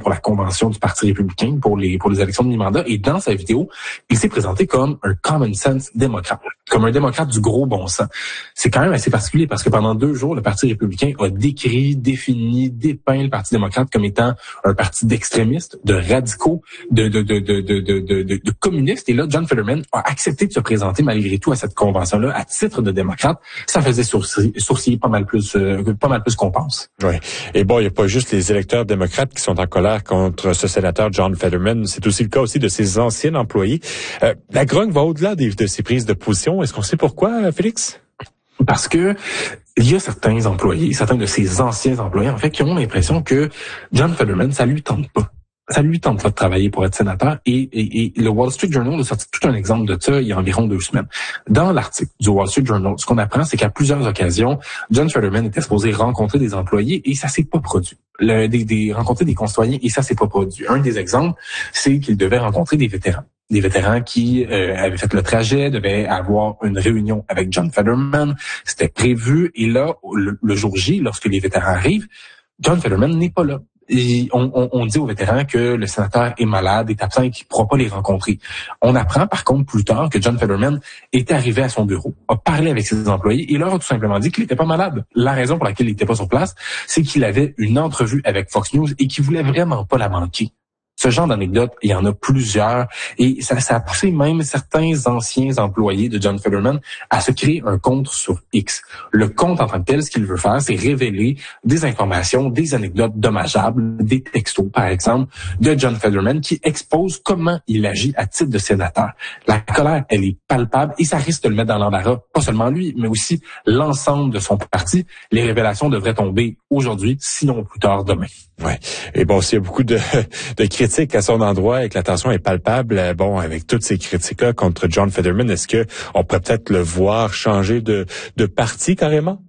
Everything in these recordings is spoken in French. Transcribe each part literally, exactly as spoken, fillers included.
pour la convention du Parti républicain pour les pour les élections de mi-mandat. Et dans sa vidéo, il s'est présenté comme un common sense démocrate, comme un démocrate du gros bon sens. C'est quand même assez particulier parce que pendant deux jours, le Parti républicain a décrit, défini, dépeint le Parti démocrate comme étant un parti d'extrémistes, de radicaux, de de de de de de, de, de communistes. Et là, John Fetterman a accepté de se présenter malgré tout à cette convention-là à titre de démocrate. Ça faisait sourciller, sourciller pas mal plus, euh, pas mal plus qu'on pense. Oui. Et bon, il n'y a pas juste les électeurs démocrates qui sont en colère contre ce sénateur John Fetterman. C'est aussi le cas aussi de ses anciens employés. Euh, la grogne va au-delà des, de ses prises de position. Est-ce qu'on sait pourquoi, Félix? Parce que il y a certains employés, certains de ses anciens employés, en fait, qui ont l'impression que John Fetterman, ça lui tente pas. Ça lui tente pas de travailler pour être sénateur. Et, et, et le Wall Street Journal a sorti tout un exemple de ça il y a environ deux semaines. Dans l'article du Wall Street Journal, ce qu'on apprend, c'est qu'à plusieurs occasions, John Fetterman était supposé rencontrer des employés et ça s'est pas produit. Le, des, des, rencontrer des concitoyens et ça s'est pas produit. Un des exemples, c'est qu'il devait rencontrer des vétérans. Des vétérans qui euh, avaient fait le trajet, devaient avoir une réunion avec John Fetterman. C'était prévu. Et là, le, le jour J, lorsque les vétérans arrivent, John Fetterman n'est pas là. Et on, on, on dit aux vétérans que le sénateur est malade, est absent et qu'il ne pourra pas les rencontrer. On apprend par contre plus tard que John Fetterman est arrivé à son bureau, a parlé avec ses employés et leur a tout simplement dit qu'il n'était pas malade. La raison pour laquelle il n'était pas sur place, c'est qu'il avait une entrevue avec Fox News et qu'il voulait vraiment pas la manquer. Ce genre d'anecdote, il y en a plusieurs et ça, ça a poussé même certains anciens employés de John Fetterman à se créer un compte sur X. Le compte en tant que tel, ce qu'il veut faire, c'est révéler des informations, des anecdotes dommageables, des textos, par exemple, de John Fetterman qui exposent comment il agit à titre de sénateur. La colère, elle est palpable et ça risque de le mettre dans l'embarras. Pas seulement lui, mais aussi l'ensemble de son parti. Les révélations devraient tomber aujourd'hui, sinon plus tard demain. Ouais. Et bon, s'il y a beaucoup de, de critiques à son endroit et que la tension est palpable, bon, avec toutes ces critiques-là contre John Fetterman, est-ce que on pourrait peut-être le voir changer de, de parti carrément?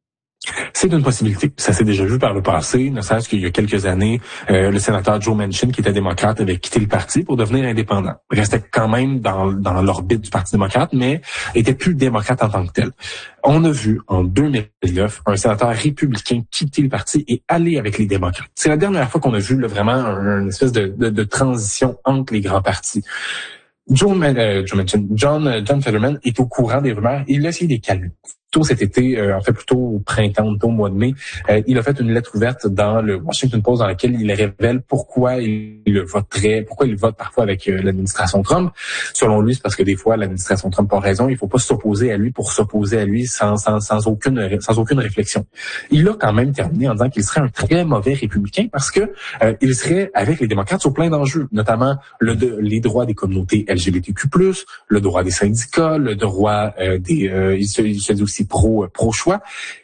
C'est une possibilité. Ça s'est déjà vu par le passé, ne serait-ce qu'il y a quelques années, euh, le sénateur Joe Manchin, qui était démocrate, avait quitté le parti pour devenir indépendant. Il restait quand même dans, dans l'orbite du Parti démocrate, mais était plus démocrate en tant que tel. On a vu en deux mille neuf un sénateur républicain quitter le parti et aller avec les démocrates. C'est la dernière fois qu'on a vu là, vraiment une espèce de, de, de transition entre les grands partis. Joe, euh, Joe Manchin, John, John Fetterman est au courant des rumeurs et il a essayé de les calmer. Plutôt cet été, euh, en fait plutôt au printemps, plutôt au mois de mai, euh, il a fait une lettre ouverte dans le Washington Post dans laquelle il révèle pourquoi il le voterait, pourquoi il vote parfois avec euh, l'administration Trump. Selon lui, c'est parce que des fois l'administration Trump a raison. Il faut pas s'opposer à lui pour s'opposer à lui sans sans sans aucune sans aucune réflexion. Il a quand même terminé en disant qu'il serait un très mauvais républicain parce que euh, il serait avec les démocrates sur plein d'enjeux, notamment le de, les droits des communautés L G B T Q plus, le droit des syndicats, le droit euh, des euh, il se, il se dit aussi pro pro choix.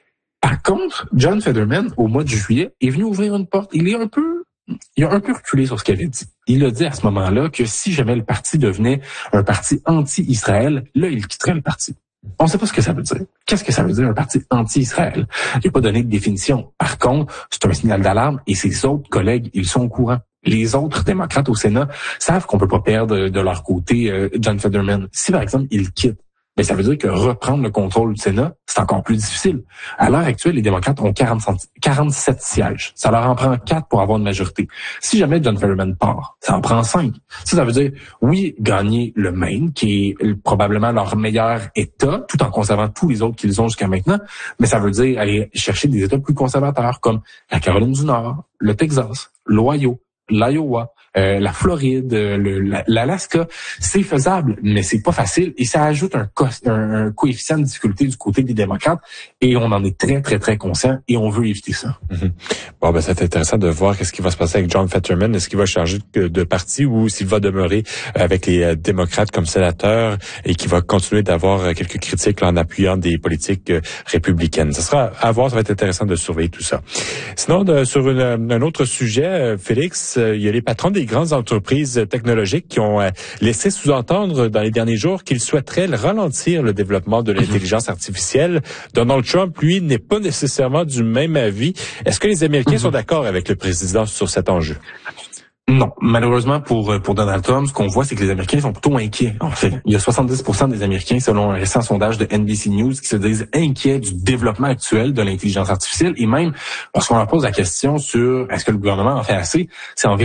Par contre, John Fetterman au mois de juillet est venu ouvrir une porte. Il est un peu il a un peu reculé sur ce qu'il avait dit. Il a dit à ce moment-là que si jamais le parti devenait un parti anti-Israël, là il quitterait le parti. On ne sait pas ce que ça veut dire. Qu'est-ce que ça veut dire un parti anti-Israël? Il n'a pas donné de définition. Par contre, c'est un signal d'alarme et ses autres collègues, ils sont au courant. Les autres démocrates au Sénat savent qu'on peut pas perdre de leur côté euh, John Fetterman. Si par exemple il quitte, mais ça veut dire que reprendre le contrôle du Sénat, c'est encore plus difficile. À l'heure actuelle, les démocrates ont quarante, quarante-sept sièges. Ça leur en prend quatre pour avoir une majorité. Si jamais John Fetterman part, ça en prend cinq. Ça, ça veut dire, oui, gagner le Maine, qui est probablement leur meilleur État, tout en conservant tous les autres qu'ils ont jusqu'à maintenant, mais ça veut dire aller chercher des États plus conservateurs, comme la Caroline du Nord, le Texas, l'Ohio, l'Iowa, euh, la Floride, le, la, l'Alaska, c'est faisable, mais c'est pas facile et ça ajoute un, co- un, un coefficient de difficulté du côté des démocrates et on en est très, très, très conscient et on veut éviter ça. Mm-hmm. Bon, ben, c'est intéressant de voir qu'est-ce qui va se passer avec John Fetterman. Est-ce qu'il va changer de, de parti ou s'il va demeurer avec les euh, démocrates comme sénateur et qu'il va continuer d'avoir euh, quelques critiques là, en appuyant des politiques euh, républicaines. Ça sera à voir, ça va être intéressant de surveiller tout ça. Sinon, de, sur une, un autre sujet, euh, Félix, euh, il y a les patrons des grandes entreprises technologiques qui ont euh, laissé sous-entendre dans les derniers jours qu'ils souhaiteraient ralentir le développement de l'intelligence artificielle. Donald Trump, lui, n'est pas nécessairement du même avis. Est-ce que les Américains sont d'accord avec le président sur cet enjeu? Non, malheureusement pour pour Donald Trump, ce qu'on voit, c'est que les Américains sont plutôt inquiets. En fait, il y a soixante-dix pour cent des Américains, selon un récent sondage de N B C News, qui se disent inquiets du développement actuel de l'intelligence artificielle. Et même, lorsqu'on leur pose la question sur est-ce que le gouvernement en fait assez, c'est environ